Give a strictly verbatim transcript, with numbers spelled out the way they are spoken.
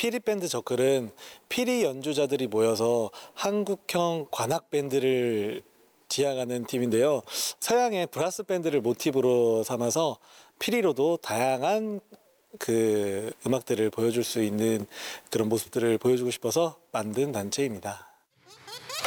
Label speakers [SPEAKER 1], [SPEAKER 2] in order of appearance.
[SPEAKER 1] 피리 밴드 저클은 피리 연주자들이 모여서 한국형 관악 밴드를 지향하는 팀인데요. 서양의 브라스 밴드를 모티브로 삼아서 피리로도 다양한 그 음악들을 보여줄 수 있는 그런 모습들을 보여주고 싶어서 만든 단체입니다.